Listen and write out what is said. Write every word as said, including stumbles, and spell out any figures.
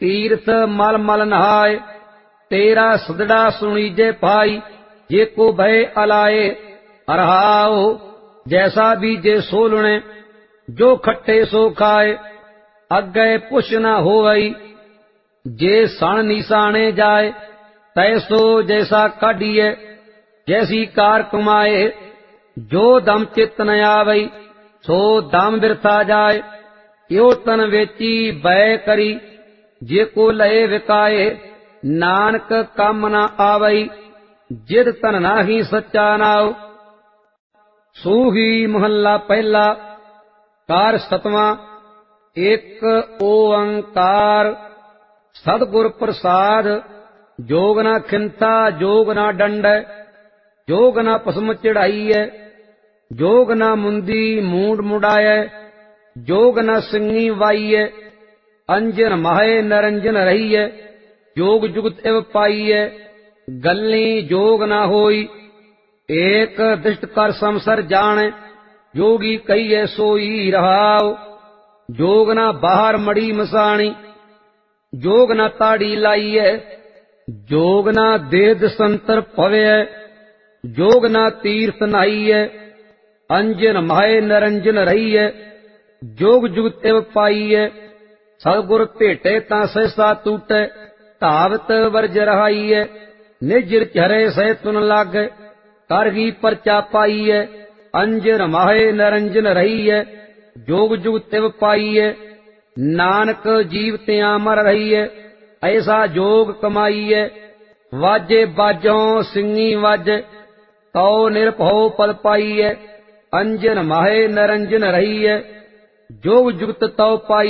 तीर्थ मल मल नहाय, तेरा सदड़ा सुनीजे पाई, जे को भय अलाए। अरहाओ जैसा बीजे सो लुणे, जो खट्टे सो खाए, अग्गे पुछ न होवई। जे सण निशाने जाए, तैसो जैसा काढ़िए, जैसी कार कमाए। जो दम चित न आवई, सो दम बिरथा जाए। यो तन वेची बै करी, जे को लए विकाए। नानक कम न आवई, जिद तन नाही सच्चा नाव। सूही महला पहला। कार सतवां। एक ओंकार सतगुर प्रसाद। जोग न खिंता जोग न डंड, जोग न पसम चढ़ाईय। जोग न मुंदी मूंड मुड़ाय, जोग न सिंगी वाईय। अंजन माहे नरंजन रहीय, जोग जुगत इव पाईय। गल्ली जोग न होई, एक दृष्ट कर संसर जाने। जोगी कहिए सोई रहाओ, जोग न बाहर मड़ी मसाणी। जोग न ताड़ी लाईय, जोग न देद संतर पवय। जोग न तीर्थ नाईय, अंजन माहे नरंजन रहीय। जोग जुगत इव पाईय। सतगुर भेटे तां सहसा टूटै, धावत वर्ज रहाईय। निजर चरे सह तुन लागै, करगी परचा पाईय। अंजन माहे नरंजन रहीय, जोग जुगत तिव पाईय। नानक जीव त्यां मर रहीय, ऐसा जोग कमाईय। वाजे बाजों सिंगी वाजे, तौ निरभौ पद पाईय। अंजन माहे नरंजन रहीय, जोग जुगत तौ पाई।